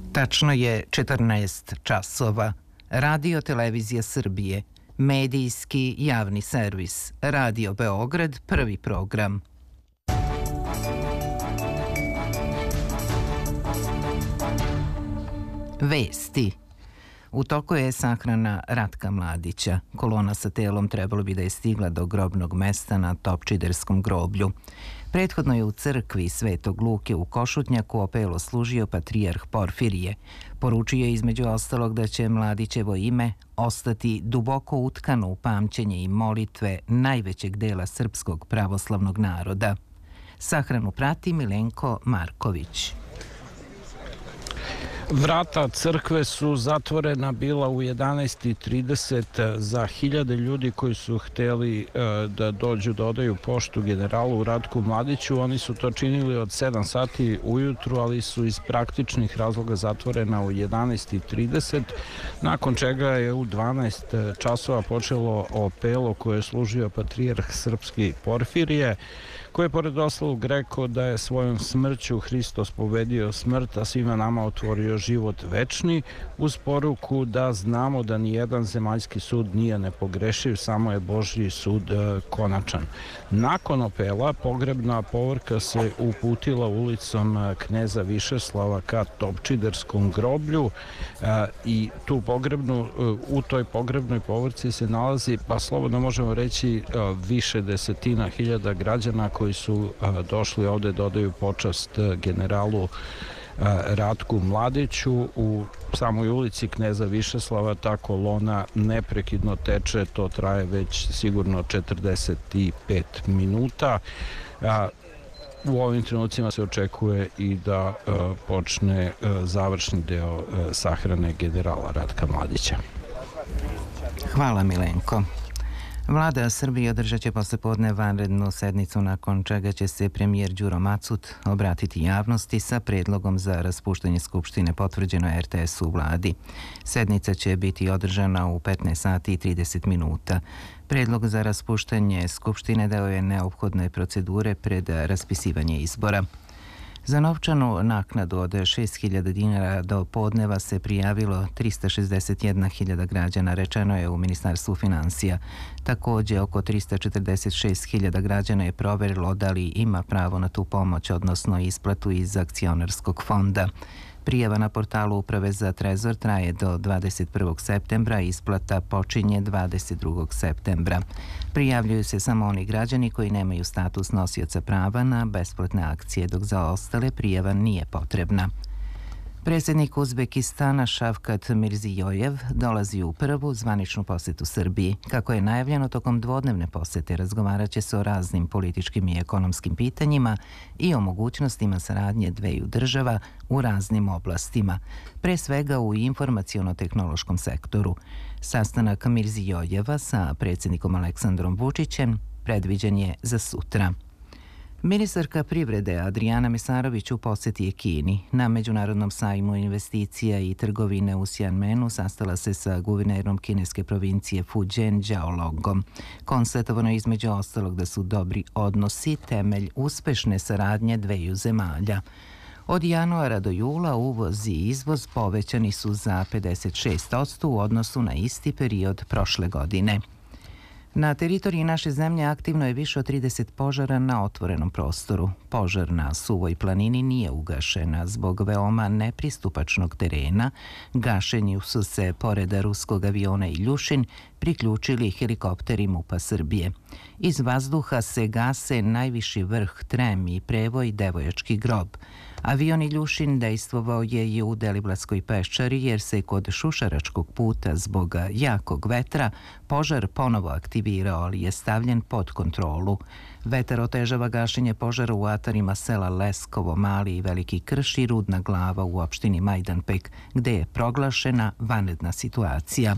Tačno je 14 časova. Radio Televizija Srbije, medijski javni servis, Radio Beograd, prvi program. Vesti. U toku je sahrana Ratka Mladića. Kolona sa telom trebalo bi da je stigla do grobnog mesta na Topčiderskom groblju. Prethodno je u crkvi Svetog Luke u Košutnjaku opelo služio patrijarh Porfirije. Poručio je između ostalog da će Mladićevo ime ostati duboko utkano u pamćenje i molitve najvećeg dela srpskog pravoslavnog naroda. Sahranu prati Milenko Marković. Vrata crkve su zatvorena bila u 11:30 za hiljade ljudi koji su hteli da dođu da odaju poštu generalu Ratku Mladiću. Oni su to činili od 7 sati ujutru, ali su iz praktičnih razloga zatvorena u 11:30, nakon čega je u 12 časova počelo opelo koje je služio patrijarh srpski Porfirije, koji je pored ostalog rekao da je svojom smrću Hristos pobedio smrt, a svima nama otvorio život večni, uz poruku da znamo da nijedan zemaljski sud nije nepogrešiv, samo je Božji sud konačan. Nakon opela pogrebna povorka se uputila ulicom Kneza Višeslava ka Topčiderskom groblju i u toj pogrebnoj povorci se nalazi, pa slobodno možemo reći, više desetina hiljada građana koji su došli ovde da odaju počast generalu Ratku Mladiću. U samoj ulici Kneza Višeslava ta kolona neprekidno teče, to traje već sigurno 45 minuta. U ovim trenucima se očekuje i da počne završni deo sahrane generala Ratka Mladića. Hvala Milenko. Vlada Srbije održat će poslepodne vanrednu sednicu, nakon čega će se premijer Đuro Macut obratiti javnosti sa predlogom za raspuštanje Skupštine potvrđeno RTS u vladi. Sednica će biti održana u 15 sati i 30 minuta. Predlog za raspuštanje Skupštine deo je neophodne procedure pred raspisivanje izbora. Za novčanu naknadu od 6.000 dinara do podneva se prijavilo 361.000 građana, rečeno je u Ministarstvu finansija. Također, oko 346.000 građana je proverilo da li ima pravo na tu pomoć, odnosno isplatu iz akcionarskog fonda. Prijava na portalu Uprave za trezor traje do 21. septembra, isplata počinje 22. septembra. Prijavljuju se samo oni građani koji nemaju status nosioca prava na besplatne akcije, dok za ostale prijava nije potrebna. Predsjednik Uzbekistana Šavkat Mirzijojev dolazi u prvu zvaničnu posjetu Srbiji. Kako je najavljeno, tokom dvodnevne posjete razgovarat će se o raznim političkim i ekonomskim pitanjima i o mogućnostima saradnje dveju država u raznim oblastima, pre svega u informaciono-tehnološkom sektoru. Sastanak Mirzijojeva sa predsjednikom Aleksandrom Vučićem predviđen je za sutra. Ministarka privrede Adrijana Mesarović u posjeti je Kini. Na Međunarodnom sajmu investicija i trgovine u Xianmenu sastala se sa guvernerom kineske provincije Fujian Jiaolongom. Konstatovano je između ostalog da su dobri odnosi temelj uspešne saradnje dveju zemalja. Od januara do jula uvoz i izvoz povećani su za 56% u odnosu na isti period prošle godine. Na teritoriji naše zemlje aktivno je više od 30 požara na otvorenom prostoru. Požar na Suvoj planini nije ugašena zbog veoma nepristupačnog terena. Gašenju su se, pored ruskog aviona Iljušin, priključili helikopteri MUP-a Srbije. Iz vazduha se gase najviši vrh Trem i Prevoj Devojački grob. Avion Iljušin dejstvovao je i u Deliblatskoj peščari jer se kod Šušaračkog puta zbog jakog vetra požar ponovo aktivirao, ali je stavljen pod kontrolu. Vetar otežava gašenje požara u atarima sela Leskovo, Mali i Veliki Krš i Rudna Glava u opštini Majdanpek, gde je proglašena vanredna situacija.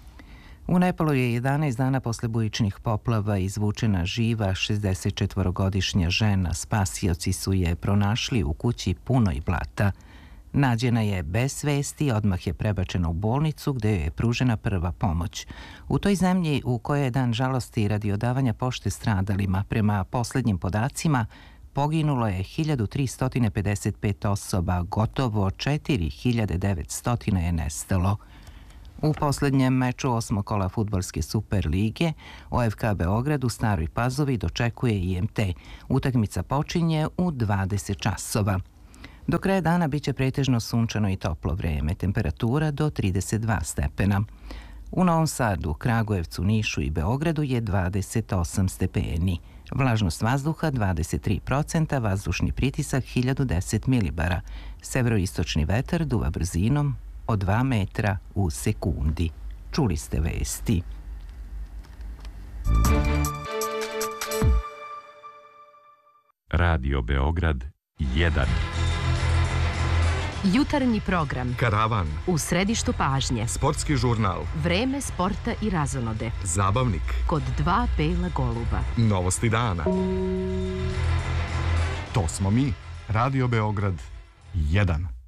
U Nepalu je 11 dana posle bujičnih poplava izvučena živa 64-godišnja žena. Spasioci su je pronašli u kući punoj blata. Nađena je bez svesti, odmah je prebačena u bolnicu gde je pružena prva pomoć. U toj zemlji u kojoj je dan žalosti radi odavanja pošte stradalima, prema poslednjim podacima, poginulo je 1355 osoba, gotovo 4900 je nestalo. U posljednjem meču 8. kola fudbalske Super lige OFK Beograd u Staroj Pazovi dočekuje IMT. Utakmica počinje u 20 časova. Do kraja dana biće pretežno sunčano i toplo vreme, temperatura do 32 stepena. U Novom Sadu, Kragujevcu, Nišu i Beogradu je 28 stepeni. Vlažnost vazduha 23%, vazdušni pritisak 1010 milibara. Severoistočni vetar duva brzinom od 2 metra u sekundi. Čuli ste vesti. Radio Beograd 1. Jutarnji program. Karavan. U središtu pažnje. Sportski žurnal. Vreme sporta i razonode. Zabavnik. Kod dva bela goluba. Novosti dana. To smo mi. Radio Beograd 1.